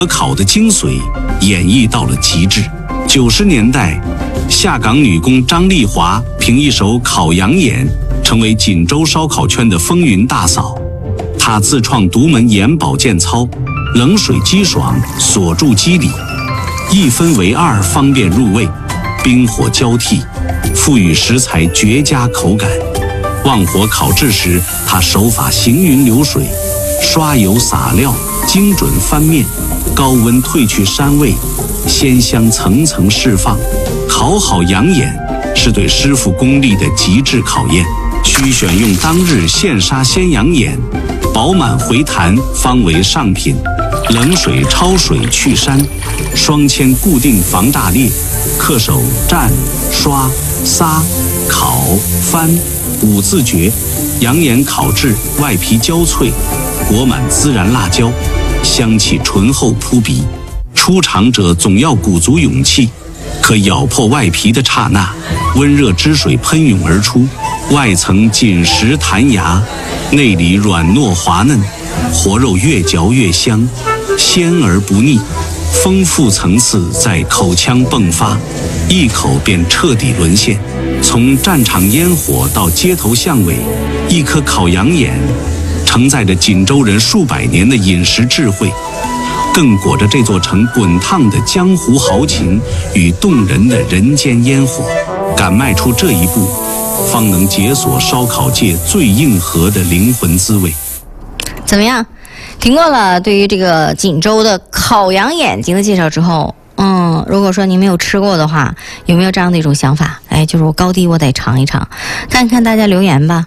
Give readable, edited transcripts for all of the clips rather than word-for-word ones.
烤的精髓演绎到了极致。90年代，下岗女工张丽华凭一手烤羊眼成为锦州烧烤圈的风云大嫂。她自创独门眼保健操，冷水激爽锁住肌理，1分为2方便入味，冰火交替，赋予食材绝佳口感。旺火烤制时，她手法行云流水，刷油撒料，精准翻面，高温褪去膻味，鲜香层层释放。烤好羊眼是对师傅功力的极致考验，需选用当日现杀鲜羊眼，饱满回弹方为上品。冷水焯水去膻，双铅固定防大裂，恪守蘸、刷、撒、烤、翻5字诀。羊眼烤制外皮焦脆，裹满孜然辣椒，香气醇厚扑鼻。出场者总要鼓足勇气，可咬破外皮的刹那，温热汁水喷涌而出，外层紧实弹牙，内里软糯滑嫩，活肉越嚼越香，鲜而不腻，丰富层次在口腔迸发，一口便彻底沦陷。从战场烟火到街头巷尾，一颗烤羊眼承载着锦州人数百年的饮食智慧，更裹着这座城滚烫的江湖豪情与动人的人间烟火。敢迈出这一步，方能解锁烧烤界最硬核的灵魂滋味。 怎么样？听过了对于这个锦州的烤羊眼睛的介绍之后，如果说您没有吃过的话，有没有这样的一种想法？哎，就是我高低我得尝一尝，看看大家留言吧。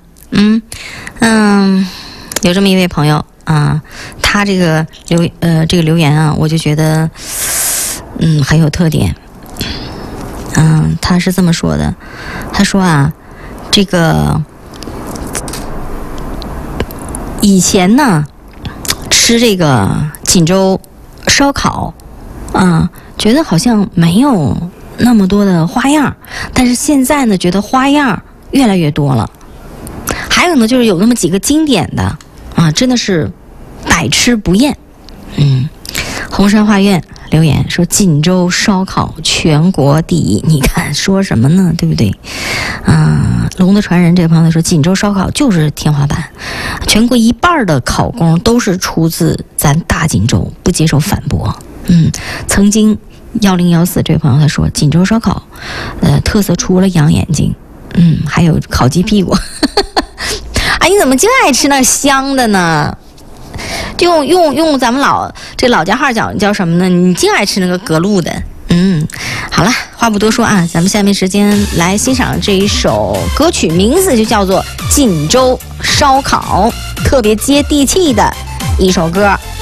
有这么一位朋友啊，他这个留言啊，我就觉得很有特点。他是这么说的，他说啊，这个以前呢吃这个锦州烧烤觉得好像没有那么多的花样，但是现在呢觉得花样越来越多了。还有呢就是有那么几个经典的真的是百吃不厌。红山画院留言说锦州烧烤全国第一，你看说什么呢，对不对？龙的传人这个朋友说锦州烧烤就是天花板，全国1半的烤工都是出自咱大锦州，不接受反驳。曾经1014这位朋友他说锦州烧烤特色除了羊眼睛还有烤鸡屁股你怎么净爱吃那香的呢？就用咱们老家话讲叫什么呢？你净爱吃那个隔路的。好了，话不多说咱们下面时间来欣赏这一首歌曲，名字就叫做《锦州烧烤》，特别接地气的一首歌。